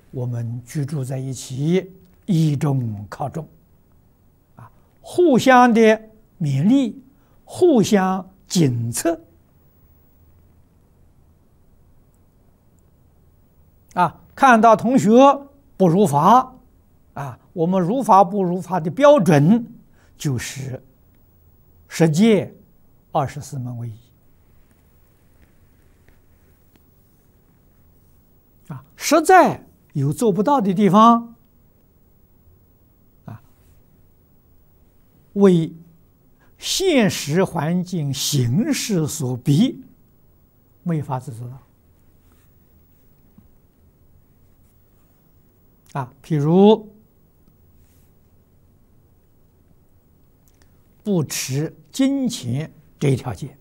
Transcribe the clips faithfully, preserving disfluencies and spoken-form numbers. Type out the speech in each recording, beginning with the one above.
我们居住在一起，以众靠众，啊，互相的勉励，互相检测，啊，看到同学不如法，啊，我们如法不如法的标准就是十戒、二十四门为宜。啊，实在有做不到的地方，啊，为现实环境形势所逼，没法子做到。啊，譬如不持金钱这一条戒，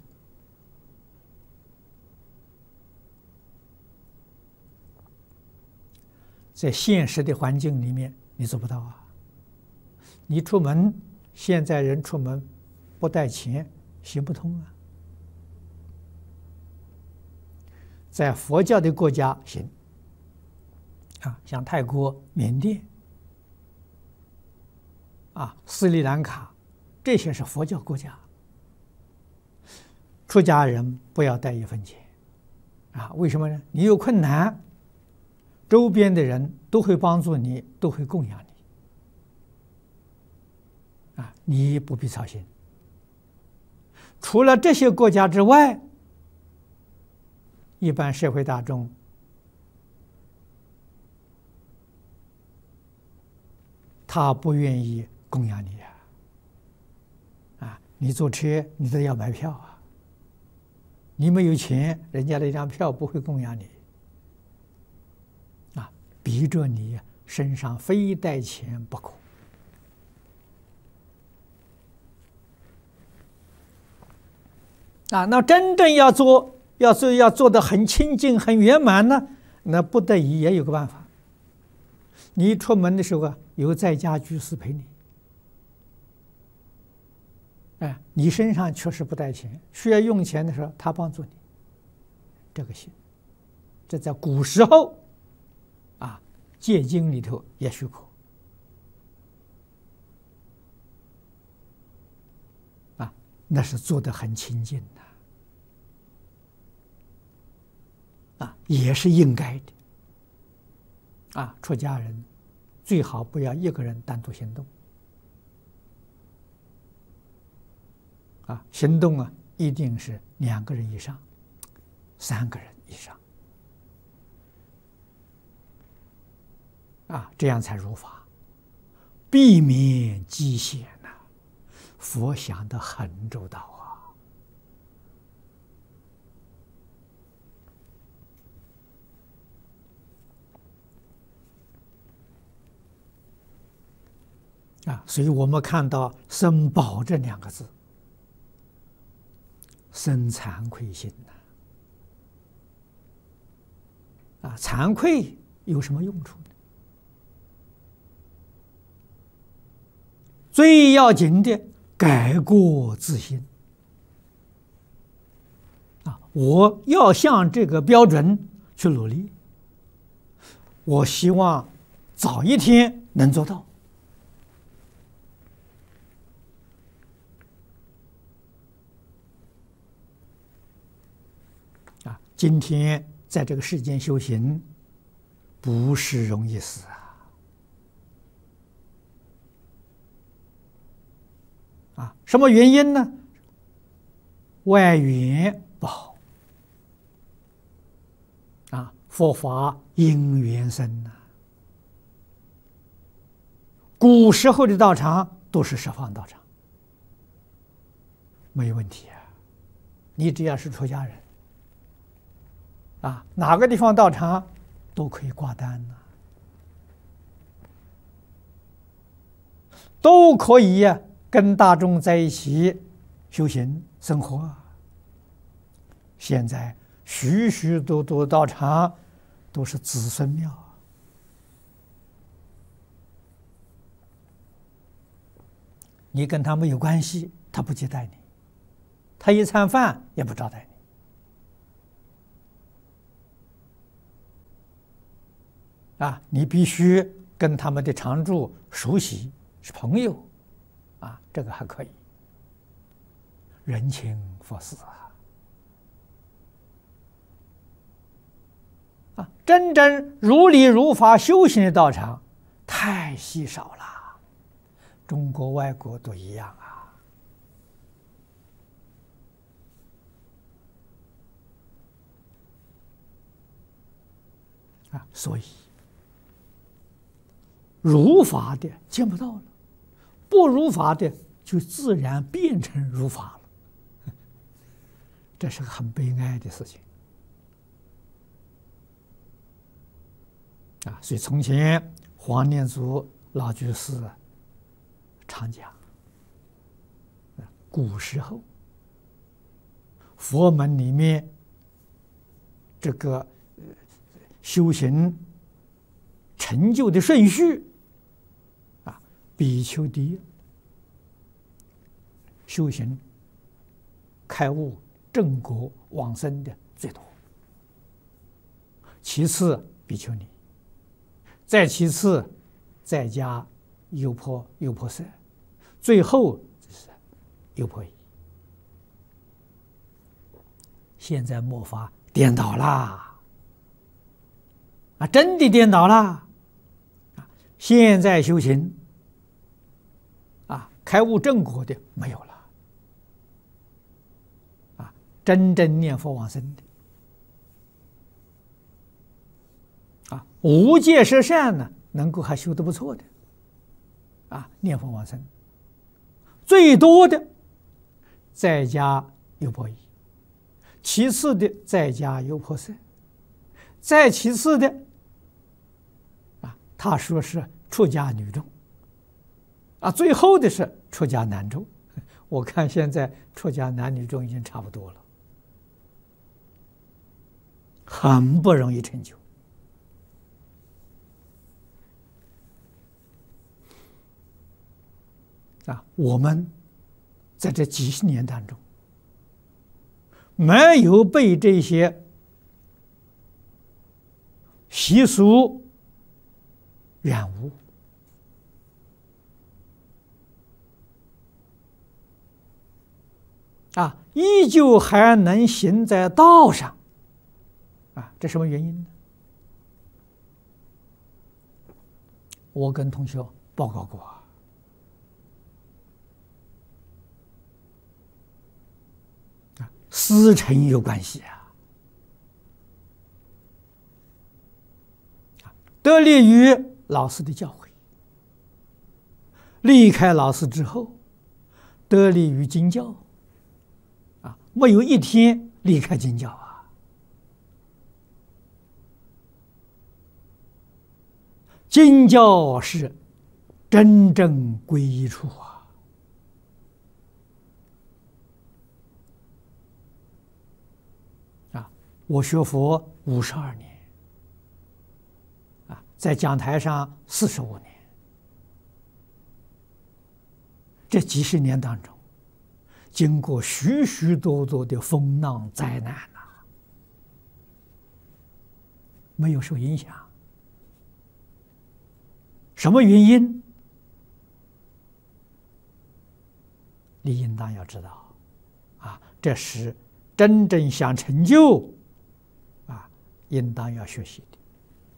在现实的环境里面，你做不到啊！你出门，现在人出门不带钱行不通啊。在佛教的国家行，啊，像泰国、缅甸，啊，斯里兰卡，这些是佛教国家，出家人不要带一分钱，啊，为什么呢？你有困难，周边的人都会帮助你，都会供养你，啊，你不必操心。除了这些国家之外，一般社会大众他不愿意供养你啊，啊，你坐车你都要买票啊，你没有钱，人家那张票不会供养你。逼着你身上非带钱不可，啊，那真正要做，要做要做得很清净、很圆满呢，那不得已也有个办法。你出门的时候啊，有在家居士陪你，哎，你身上确实不带钱，需要用钱的时候，他帮助你，这个行。这在古时候。戒经里头也许可，啊，那是做得很清净的，啊，也是应该的，啊，出家人最好不要一个人单独行动，啊，行动啊一定是两个人以上，三个人以上。啊，这样才如法，避免极险呐。佛想得很周到啊！啊，所以我们看到“生宝”这两个字，生惭愧心呐。啊，惭愧有什么用处呢？最要紧的，改过自新啊！我要向这个标准去努力，我希望早一天能做到。啊，今天在这个世间修行，不是容易事啊！啊，什么原因呢？外缘不好啊，佛法因缘生呐。古时候的道场都是十方道场，没有问题啊。你只要是出家人啊，哪个地方道场都可以挂单呐，都可以呀、啊。跟大众在一起修行生活，现在许许多多道场都是子孙庙，你跟他没有关系，他不接待你，他一餐饭也不招待你。 啊，你必须跟他们的常住熟悉，是朋友，啊，这个还可以，人情佛事啊，啊，真正如理如法修行的道场太稀少了，中国外国都一样啊。啊，所以如法的见不到了，不如法的就自然变成如法了，这是个很悲哀的事情啊！所以从前黄念祖老居士常讲，古时候佛门里面这个修行成就的顺序啊，比丘第一，修行开悟正果往生的最多，其次比丘尼，再其次在家优婆优婆塞，最后就是优婆夷。现在末法颠倒啦！啊，真的颠倒了！啊，现在修行，啊，开悟正果的没有了，啊，真正念佛往生的，啊，无戒十善呢，能够还修得不错的，啊，念佛往生，最多的在家优婆夷，其次的在家优婆塞，再其次的。他说是出家女众，啊，最后的是出家男众。我看现在出家男女众已经差不多了，很不容易成就。啊，我们在这几十年当中，没有被这些习俗染污，啊，依旧还能行在道上，啊，这什么原因呢？我跟同学报告过，啊，师承有关系啊，得力于老师的教诲，离开老师之后，得力于经教，啊，没有一天离开经教啊。经教是真正皈依处啊！啊，我学佛五十二年。在讲台上四十五年，这几十年当中，经过许许多多的风浪灾难呐、啊，没有受影响。什么原因？你应当要知道，啊，这是真正想成就，啊，应当要学习的。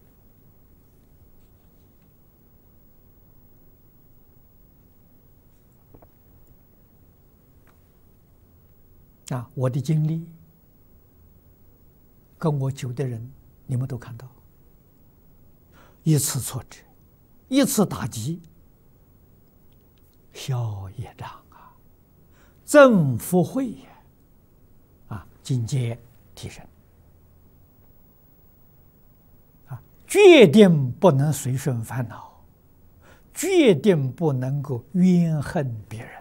啊，我的经历，跟我久的人，你们都看到，一次挫折，一次打击，消业障啊，增福慧也，啊，境界提升，啊，决定不能随顺烦恼，决定不能够怨恨别人。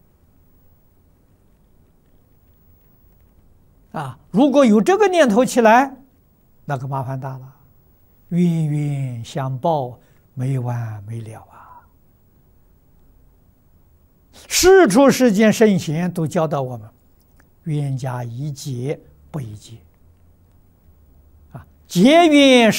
啊，如果有这个念头起来，那个麻烦大了，冤冤相报，没完没了啊！世出世间圣贤都教导我们，冤家宜解不宜结，啊，结冤